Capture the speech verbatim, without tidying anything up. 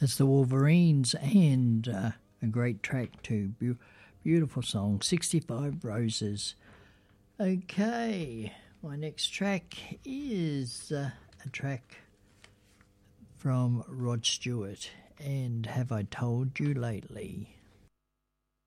That's the Wolverines, and uh, a great track too. Be- beautiful song, sixty-five Roses. Okay, my next track is uh, a track from Rod Stewart, and Have I Told You Lately?